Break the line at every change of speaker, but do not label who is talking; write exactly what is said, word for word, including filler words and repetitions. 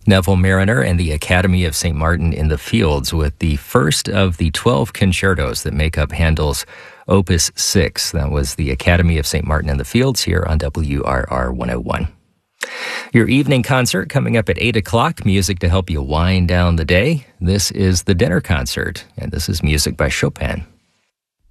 Neville Mariner and the Academy of Saint Martin in the Fields with the first of the twelve concertos that make up Handel's Opus six. That was the Academy of Saint Martin in the Fields here on W R R one oh one. Your evening concert coming up at eight o'clock, music to help you wind down the day. This is the dinner concert, and this is music by Chopin.